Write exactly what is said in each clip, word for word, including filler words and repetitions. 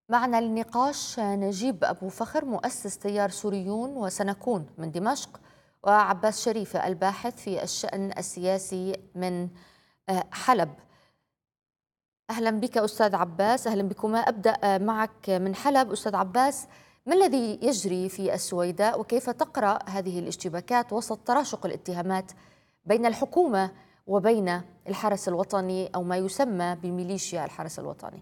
معنا للنقاش نجيب أبو فخر مؤسس تيار سوريون وسنكون من دمشق، وعباس شريفة الباحث في الشأن السياسي من آه، حلب. أهلا بك أستاذ عباس، أهلا بكما. أبدأ معك من حلب أستاذ عباس، ما الذي يجري في السويداء وكيف تقرأ هذه الاشتباكات وسط تراشق الاتهامات بين الحكومة وبين الحرس الوطني أو ما يسمى بميليشيا الحرس الوطني؟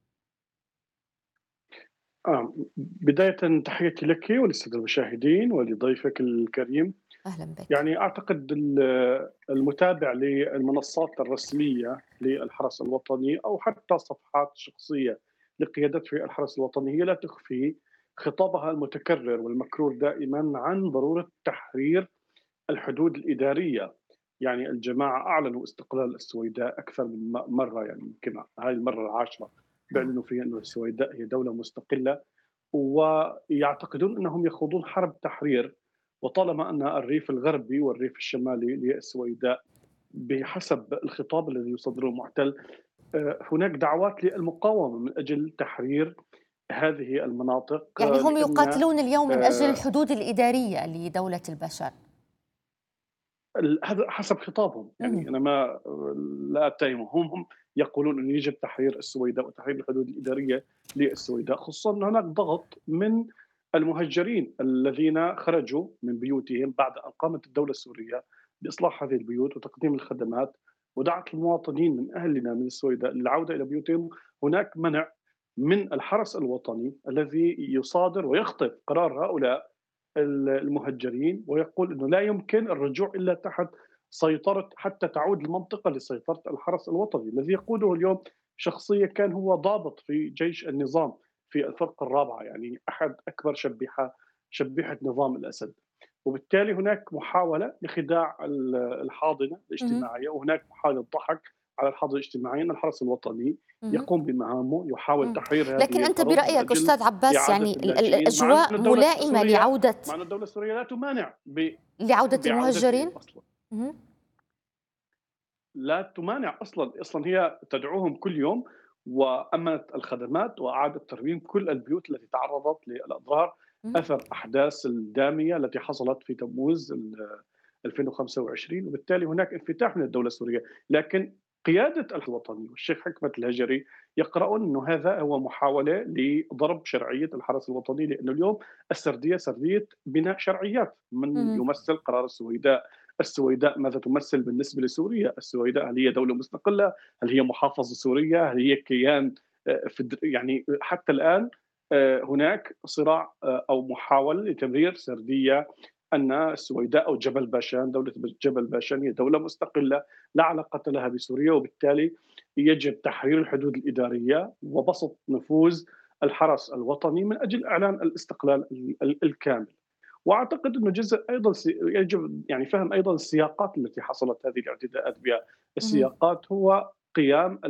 آه، بداية تحياتي لك وللسادة المشاهدين ولضيفك الكريم. أهلا بك. يعني أعتقد ال- المتابع للمنصات الرسمية للحرس الوطني أو حتى صفحات شخصية لقيادات في الحرس الوطني هي لا تخفي خطابها المتكرر والمكرور دائما عن ضرورة تحرير الحدود الإدارية. يعني الجماعة أعلنوا استقلال السويداء أكثر من م- مرة، يعني يمكن هذه المرة العاشرة نعم. بيعلنوا فيها أن السويداء هي دولة مستقلة، ويعتقدون انهم يخوضون حرب تحرير. وطالما ان الريف الغربي والريف الشمالي للسويداء بحسب الخطاب الذي يصدره المحتل، آه، هناك دعوات للمقاومه من اجل تحرير هذه المناطق، يعني آه، هم لان يقاتلون اليوم من أجل آه، الحدود الإدارية لدولة البشر. ال- هذا حسب خطابهم. مهم. يعني انا ما لا اتهمهم، هم هم يقولون انه يجب تحرير السويداء وتحرير الحدود الاداريه للسويداء، خصوصا ان هناك ضغط من المهجرين الذين خرجوا من بيوتهم بعد ان قامت الدوله السوريه باصلاح هذه البيوت وتقديم الخدمات، ودعت المواطنين من اهلنا من السويداء للعوده الى بيوتهم. هناك منع من الحرس الوطني الذي يصادر ويخطف قرار هؤلاء المهجرين، ويقول انه لا يمكن الرجوع الا تحت سيطره، حتى تعود المنطقه لسيطره الحرس الوطني الذي يقوده اليوم شخصيه كان هو ضابط في جيش النظام في الفرقه الرابعه، يعني احد اكبر شبيحه شبيحه نظام الاسد. وبالتالي هناك محاوله لخداع الحاضنه مهم. الاجتماعيه، وهناك محاوله ضحك على الحاضنه الاجتماعيه ان الحرس الوطني مهم. يقوم بمهامه، يحاول مم. تحرير هذه لكن أنت الأرض من برأيك أجل أستاذ عباس، إعادة يعني ال- ال- اللاجئين، مع أن الأجواء الدولة ملائمة السورية لعودة مع أن الدولة السورية لا تمانع ب لعودة بعودتهم المهجرين؟ أصلًا. مهم. لا تمانع أصلًا، أصلًا هي تدعوهم كل يوم وأمنت الخدمات وأعادت ترميم كل البيوت التي تعرضت للأضرار مهم. أثر أحداث الدامية التي حصلت في تموز ال ألفين وخمسة وعشرين، وبالتالي هناك انفتاح من الدولة السورية. لكن قيادة الوطني والشيخ حكمة الهجري يقرؤون أنه هذا هو محاولة لضرب شرعية الحرس الوطني، لأنه اليوم السردية سردية بناء شرعيات. من مهم. يمثل قرار السويداء؟ السويداء ماذا تمثل بالنسبة لسوريا؟ السويداء هل هي دولة مستقلة؟ هل هي محافظة سورية؟ هل هي كيان آه، فد- يعني حتى الآن آه، هناك صراع آه، أو محاولة لتمرير سردية أن السويداء أو جبل باشان، دولة جبل باشان هي دولة مستقلة لا علاقة لها بسوريا، وبالتالي يجب تحرير الحدود الإدارية وبسط نفوذ الحرس الوطني من أجل إعلان الاستقلال الكامل. واعتقد انه جزء ايضا يجب يعني فهم ايضا السياقات التي حصلت هذه الاعتداءات بها. مهم. السياقات هو قيام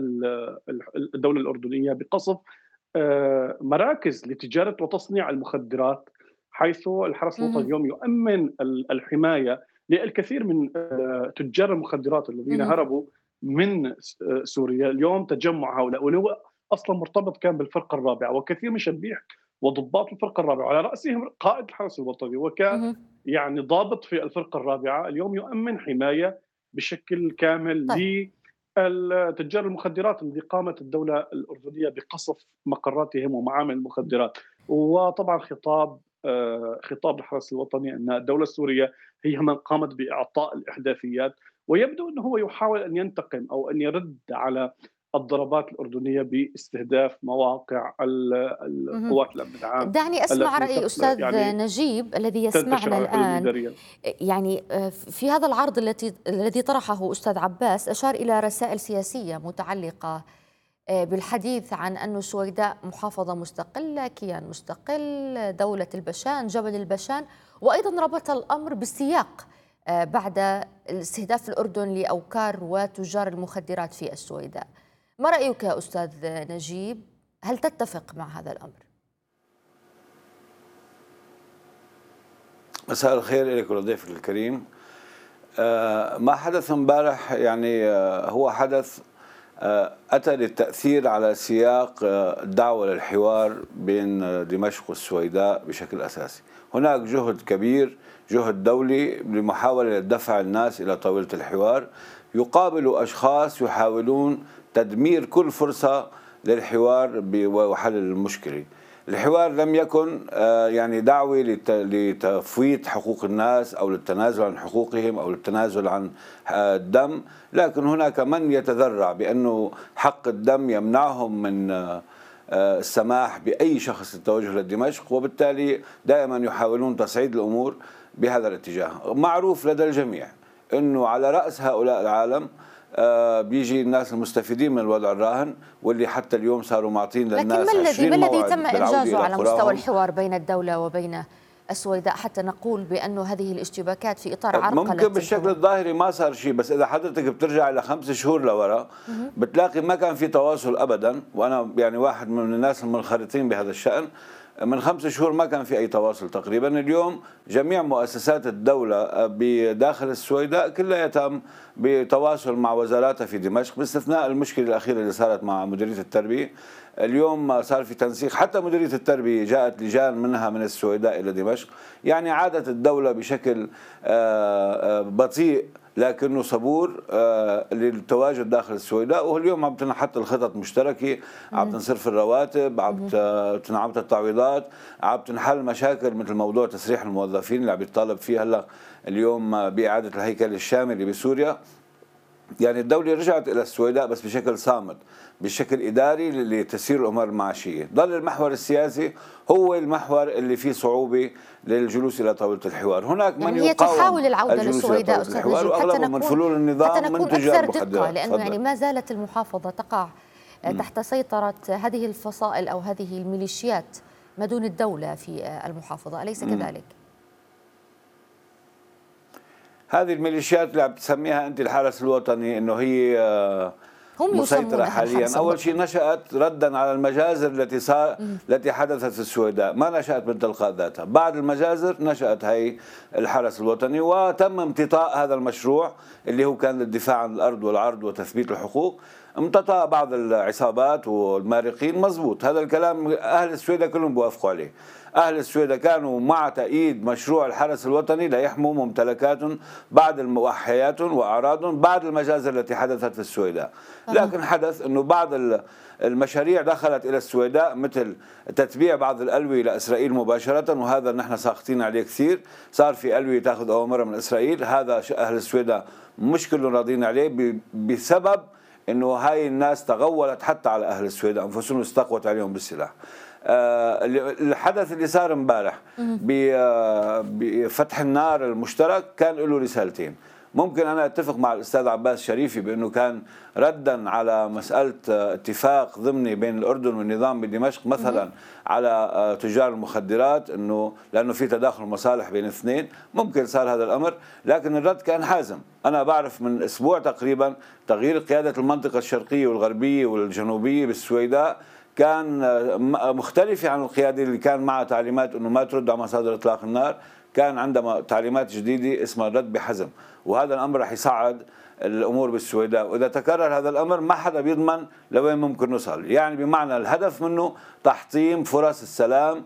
الدوله الاردنيه بقصف آه، مراكز لتجاره وتصنيع المخدرات، حيث الحرس الوطني مهم. اليوم يؤمن الحمايه للكثير من آه، تجار المخدرات الذين مهم. هربوا من آه، سوريا. اليوم تجمع هؤلاء، وهو اصلا مرتبط كان بالفرقه الرابعه، وكثير من شبيح وضباط الفرقه الرابعه وعلى راسهم قائد الحرس الوطني وك مهم. يعني ضابط في الفرقه الرابعه اليوم يؤمن حمايه بشكل كامل طيب. لتجار المخدرات الذي قامت الدوله الاردنيه بقصف مقراتهم ومعامل المخدرات. وطبعا خطاب آه، خطاب الحرس الوطني ان الدوله السوريه هي من قامت باعطاء الاحداثيات، ويبدو انه هو يحاول ان ينتقم او ان يرد على الضربات الاردنيه باستهداف مواقع مهم. القوات الامن العام دعني أسمع التي رأي تق- أستاذ يعني نجيب الذي تنتشر يسمعنا على الحدود الآن. الاداريه. يعني آه، في هذا العرض التي الذي طرحه أستاذ عباس أشار إلى رسائل سياسية متعلقة آه، بالحديث عن أن السويداء محافظة مستقلة، كيان مستقل، دولة البشان، جبل البشان، وأيضا ربط الأمر بالسياق آه، بعد استهداف الأردن لأوكار وتجار المخدرات في السويداء. ما رأيك يا أستاذ نجيب؟ هل تتفق مع هذا الأمر؟ مساء الخير لك ولضيفك الكريم. آه، ما حدث امبارح يعني آه، هو حدث أتى للتأثير على سياق الدعوة للحوار بين دمشق والسويداء بشكل أساسي. هناك جهد كبير، جهد دولي لمحاولة دفع الناس إلى طاولة الحوار، يقابل أشخاص يحاولون تدمير كل فرصة للحوار وحل المشكلة. الحوار لم يكن يعني دعوة لتفويت حقوق الناس أو للتنازل عن حقوقهم أو للتنازل عن الدم، لكن هناك من يتذرع بأنه حق الدم يمنعهم من السماح بأي شخص للتوجه لدمشق، وبالتالي دائما يحاولون تصعيد الأمور بهذا الاتجاه. معروف لدى الجميع أنه على رأس هؤلاء العالم آه بيجي الناس المستفيدين من الوضع الراهن، واللي حتى اليوم صاروا معطين للناس لكن ما الذي ما الذي تم إنجازه على مستوى الحوار بين الدولة وبين السويداء حتى نقول بأنه هذه الاشتباكات في إطار عرقلة؟ ممكن بالشكل الظاهري ما صار شيء، بس إذا حضرتك بترجع إلى خمس شهور لورا بتلاقي ما كان في تواصل أبدا، وأنا يعني واحد من الناس المنخرطين بهذا الشأن. من خمس شهور ما كان في أي تواصل تقريبا. اليوم جميع مؤسسات الدولة بداخل السويداء كلها يتم بتواصل مع وزاراتها في دمشق، باستثناء المشكلة الأخيرة اللي صارت مع مديرية التربية. اليوم صار في تنسيق، حتى مديرية التربية جاءت لجان منها من السويداء إلى دمشق. يعني عادت الدولة بشكل بطيء لكنه صبور للتواجد داخل السويداء، واليوم عم تنحط الخطط مشتركة، عم تنصرف الرواتب، عم تنعمت التعويضات، عم تنحل مشاكل مثل موضوع تسريح الموظفين اللي عم يتطالب فيه هلا اليوم بإعادة الهيكل الشامل بسوريا. يعني الدولة رجعت إلى السويداء بس بشكل صامت، بشكل إداري لتسيير الأمور المعاشية. ظل المحور السياسي هو المحور اللي فيه صعوبة للجلوس إلى طاولة الحوار. هناك من يعني هي يقاوم تحاول العودة للسويداء أستاذ نجيب حتى نكون من فلول النظام حتى نكون من تجار أكثر دقة، لأنه فضل. يعني ما زالت المحافظة تقع تحت سيطرة هذه الفصائل أو هذه الميليشيات ما دون الدولة في المحافظة، أليس كذلك؟ هذه الميليشيات اللي عم تسميها أنت الحرس الوطني إنه هي هم مسيطرة حاليا. أول شيء نشأت ردا على المجازر التي صار التي حدثت في السويداء، ما نشأت من تلقاء ذاتها. بعد المجازر نشأت هي الحرس الوطني، وتم امتطاء هذا المشروع اللي هو كان للدفاع عن الأرض والعرض وتثبيت الحقوق. امتطأ بعض العصابات والمارقين، مزبوط هذا الكلام، أهل السويداء كلهم بوافقوا عليه. أهل السويداء كانوا مع تأييد مشروع الحرس الوطني ليحموا ممتلكاتهم بعد الموحياتهم وأعراضهم بعد المجازر التي حدثت في السويداء. لكن حدث أنه بعض المشاريع دخلت إلى السويداء مثل تتبيع بعض الألوية لإسرائيل مباشرة، وهذا نحن ساخطين عليه كثير. صار في ألوية تأخذ أوامرها من إسرائيل، هذا أهل السويداء مش كلهم راضين عليه بسبب أنه هاي الناس تغولت حتى على أهل السويداء أنفسهم واستقوت عليهم بالسلاح. الحدث اللي صار امبارح بفتح النار المشترك كان له رسالتين. ممكن أنا أتفق مع الأستاذ عباس شريفي بأنه كان ردا على مسألة اتفاق ضمني بين الأردن والنظام بدمشق مثلا على تجار المخدرات، أنه لأنه في تداخل مصالح بين الاثنين، ممكن صار هذا الأمر، لكن الرد كان حازم. أنا بعرف من أسبوع تقريبا تغيير قيادة المنطقة الشرقية والغربية والجنوبية بالسويداء كان مختلفة عن القيادة اللي كان معها تعليمات أنه ما ترد على مصادر إطلاق النار. كان عندما تعليمات جديدة اسمها الرد بحزم، وهذا الأمر رح يصعد الأمور بالسويداء. وإذا تكرر هذا الأمر ما حدا بيضمن لوين ممكن نوصل. يعني بمعنى الهدف منه تحطيم فرص السلام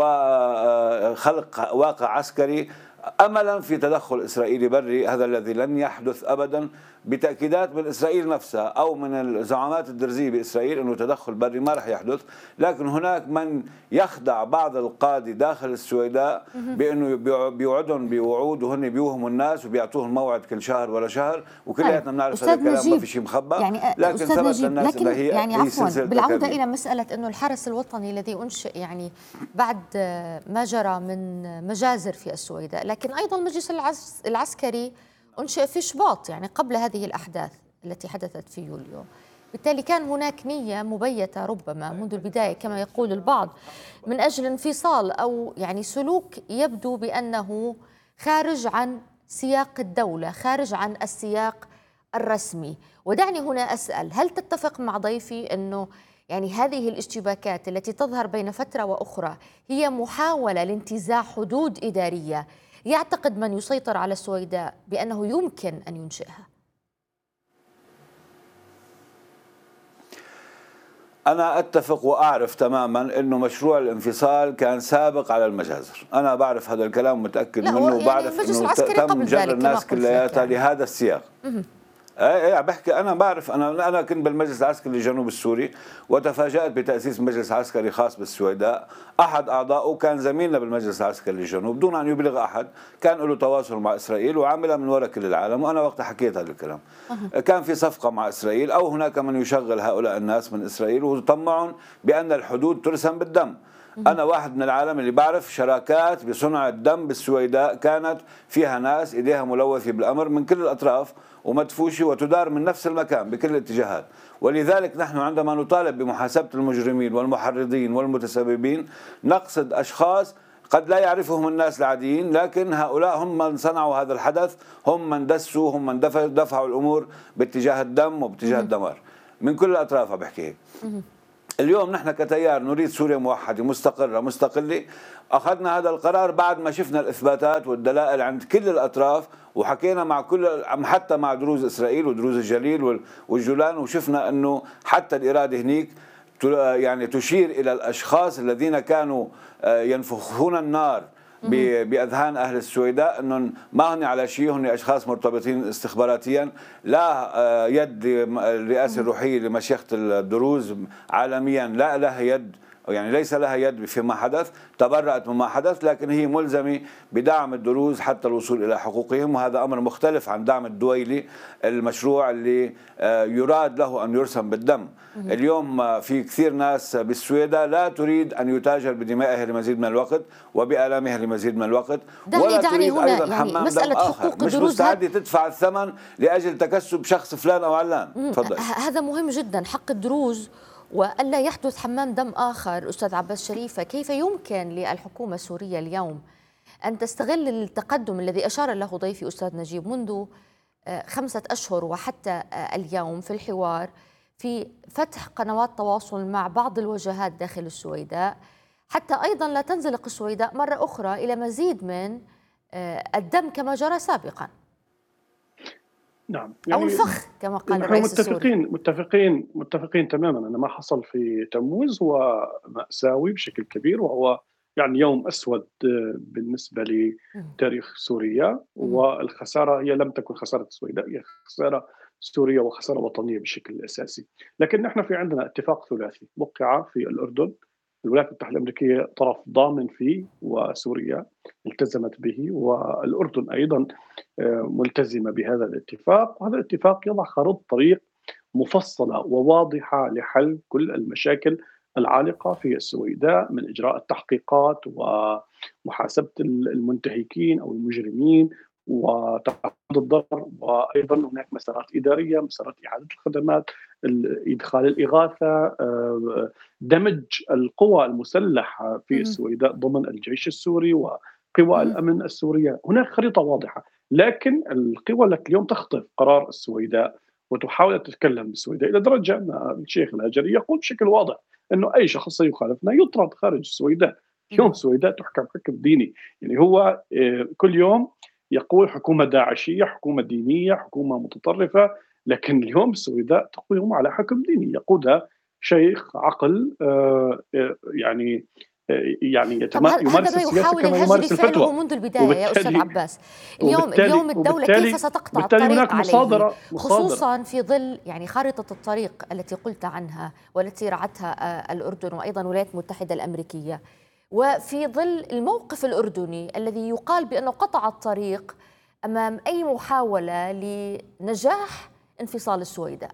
وخلق واقع عسكري أملا في تدخل إسرائيلي بري، هذا الذي لن يحدث أبدا بتأكيدات من إسرائيل نفسها أو من الزعامات الدرزية بإسرائيل أنه تدخل بري ما رح يحدث. لكن هناك من يخدع بعض القادة داخل السويداء بأنه بيوعدهم بوعود وهن بيوهموا الناس وبيعطوهم موعد كل شهر ولا شهر، وكلياتنا بنعرف هذا الكلام ما في شيء مخبى. يعني لكن ثبت للناس لكن هي يعني هي عفوا بالعودة إلى مسألة أنه الحرس الوطني الذي أنشئ يعني بعد ما جرى من مجازر في السويداء، لكن أيضا المجلس العسكري أنشئ في شباط يعني قبل هذه الأحداث التي حدثت في يوليو. بالتالي كان هناك نية مبيتة ربما منذ البداية كما يقول البعض من أجل انفصال أو يعني سلوك يبدو بأنه خارج عن سياق الدولة، خارج عن السياق الرسمي. ودعني هنا أسأل، هل تتفق مع ضيفي أنه يعني هذه الاشتباكات التي تظهر بين فترة وأخرى هي محاولة لانتزاع حدود إدارية يعتقد من يسيطر على السويداء بأنه يمكن أن ينشئها؟ أنا أتفق وأعرف تماما أنه مشروع الانفصال كان سابق على المجازر. أنا بعرف هذا الكلام، متأكد لا منه، يعني وبعرف المجلس أنه العسكري تم قبل جر ذلك كما الناس قلت لك كلياتها يعني. لهذا السياق. ايه ايه بحكي انا بعرف، انا انا كنت بالمجلس العسكري الجنوب السوري، وتفاجات بتاسيس مجلس عسكري خاص بالسويداء. احد اعضائه كان زميلنا بالمجلس العسكري الجنوب دون ان يبلغ احد، كان له تواصل مع اسرائيل وعاملها من وراء كل العالم، وانا وقتها حكيت هذا الكلام. أه. كان في صفقه مع اسرائيل، او هناك من يشغل هؤلاء الناس من اسرائيل ويطمعون بان الحدود ترسم بالدم. أنا واحد من العالم اللي بعرف شراكات بصنع الدم بالسويداء كانت فيها ناس إيديها ملوثة بالأمر من كل الأطراف ومدفوشة وتدار من نفس المكان بكل الاتجاهات. ولذلك نحن عندما نطالب بمحاسبة المجرمين والمحرضين والمتسببين نقصد أشخاص قد لا يعرفهم الناس العاديين، لكن هؤلاء هم من صنعوا هذا الحدث، هم من دسوا، هم من دفعوا الأمور باتجاه الدم وباتجاه الدمار من كل الأطراف. بحكي هيك. اليوم نحن كتيار نريد سوريا موحدة مستقرة مستقلة، أخذنا هذا القرار بعد ما شفنا الإثباتات والدلائل عند كل الأطراف، وحكينا مع كل حتى مع دروز إسرائيل ودروز الجليل والجولان، وشفنا أنه حتى الإرادة هنيك يعني تشير إلى الأشخاص الذين كانوا ينفخون النار بأذهان أهل السويداء، أنهم ما هن على شيء، هن أشخاص مرتبطين استخباراتيا، لا يد الرئاسة الروحية لمشيخة الدروز عالميا، لا لها يد، يعني ليس لها يد فيما حدث، تبرأت مما حدث، لكن هي ملزمة بدعم الدروز حتى الوصول إلى حقوقهم، وهذا أمر مختلف عن دعم الدويلي المشروع اللي يراد له أن يرسم بالدم. اليوم في كثير ناس بالسويداء لا تريد أن يتاجر بدمائها لمزيد من الوقت وبآلامها لمزيد من الوقت، ولا تريد أيضا يعني مسألة حقوق مش الدروز، مستعدة تدفع الثمن لأجل تكسب شخص فلان أو علان. تفضل. هذا مهم جدا، حق الدروز، وألا يحدث حمام دم آخر. أستاذ عباس شريفة، كيف يمكن للحكومة السورية اليوم أن تستغل التقدم الذي أشار له ضيفي أستاذ نجيب منذ خمسة أشهر وحتى اليوم في الحوار في فتح قنوات تواصل مع بعض الوجهات داخل السويداء، حتى أيضا لا تنزلق السويداء مرة أخرى إلى مزيد من الدم كما جرى سابقا؟ نعم، يعني أو الفخ كما قال الرئيس متفقين السوري. متفقين متفقين تماما أن ما حصل في تموز هو مأساوي بشكل كبير، وهو يعني يوم أسود بالنسبة لتاريخ سوريا، والخسارة هي لم تكن خسارة السويداء، هي خسارة سوريا وخسارة وطنية بشكل أساسي. لكن نحن في عندنا اتفاق ثلاثي وقع في الأردن، الولايات المتحدة الأمريكية طرف ضامن فيه وسوريا التزمت به، والأردن أيضا ملتزمة بهذا الاتفاق، وهذا الاتفاق يضع خارطة طريق مفصلة وواضحة لحل كل المشاكل العالقة في السويداء، من إجراء التحقيقات ومحاسبة المنتهكين أو المجرمين وتعرض الضرر، وأيضا هناك مسارات إدارية، مسارات إعادة الخدمات، إدخال الإغاثة، دمج القوى المسلحة في السويداء ضمن الجيش السوري وقوى الأمن السورية. هناك خريطة واضحة، لكن القوى التي اليوم تخطف قرار السويداء وتحاول أن تتكلم بالسويداء إلى درجة أن الشيخ الهجري يقول بشكل واضح أنه أي شخص سيخالفنا يطرد خارج السويداء. اليوم السويداء تحكم حكم ديني، يعني هو كل يوم يقول حكومة داعشية، حكومة دينية، حكومة متطرفة، لكن اليوم السويداء تقوم على حكم ديني يقودها شيخ عقل يعني يعني يمارس السياسة كما يمارس الفتوى منذ البداية. يا أستاذ عباس، اليوم اليوم الدولة كيف ستقطع الطريق عليه، مصادرة خصوصا في ظل يعني خارطة الطريق التي قلت عنها والتي رعتها الأردن وأيضا الولايات المتحدة الأمريكية، وفي ظل الموقف الأردني الذي يقال بأنه قطع الطريق أمام أي محاولة لنجاح انفصال السويداء؟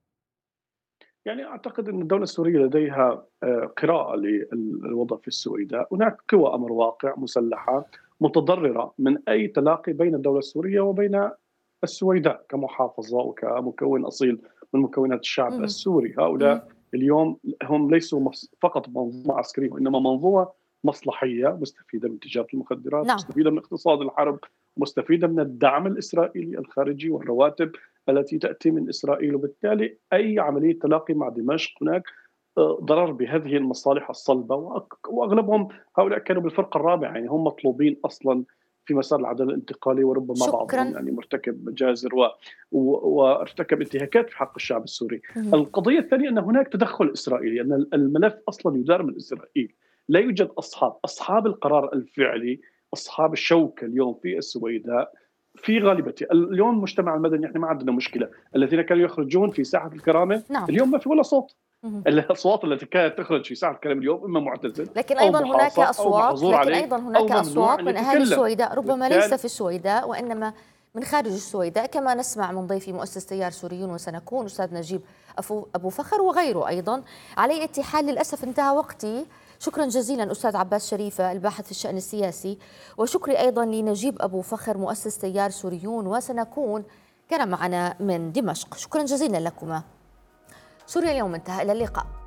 يعني أعتقد أن الدولة السورية لديها قراءة للوضع في السويداء. هناك قوى أمر واقع مسلحة متضررة من أي تلاقي بين الدولة السورية وبين السويداء كمحافظة وكمكون أصيل من مكونات الشعب م- السوري. هؤلاء م- اليوم هم ليسوا فقط منظومة عسكرية، وإنما منظومة مصلحية مستفيدة من تجارة المخدرات، نعم. مستفيدة من اقتصاد الحرب، مستفيدة من الدعم الإسرائيلي الخارجي والرواتب التي تأتي من إسرائيل، وبالتالي أي عملية تلاقي مع دمشق هناك ضرر بهذه المصالح الصلبة، وأغلبهم هؤلاء كانوا بالفرقة الرابعة، يعني هم مطلوبين أصلا في مسار العداله الانتقالي، وربما شكراً. بعضهم يعني مرتكب مجازر و... و... وارتكب انتهاكات في حق الشعب السوري. مهم. القضيه الثانيه ان هناك تدخل اسرائيلي، ان الملف اصلا يدار من اسرائيل، لا يوجد اصحاب اصحاب القرار الفعلي، اصحاب الشوكه اليوم في السويداء في غالبته. اليوم المجتمع المدني احنا ما عندنا مشكله، الذين كانوا يخرجون في ساحه الكرامه نعم. اليوم ما في ولا صوت. مهم. الاصوات التي كانت تخرج في ساحه الكلام اليوم اما معتزل لكن او أيضا هناك محاصر او أصوات محظور لكن عليه أيضا او هناك ممنوع أصوات ان من أهالي يتكلم. السويداء، ربما بالتالي ليس في السويداء وإنما من خارج السويداء، كما نسمع من ضيفي مؤسس تيار سوريون وسنكون أستاذ نجيب أبو فخر وغيره أيضا. على أي حال للأسف انتهى وقتي. شكرا جزيلا أستاذ عباس شريفة الباحث في الشأن السياسي، وشكري أيضا لنجيب أبو فخر مؤسس تيار سوريون وسنكون كان معنا من دمشق. شكرا جزيلا لكما. سوريا اليوم انتهى، إلى اللقاء.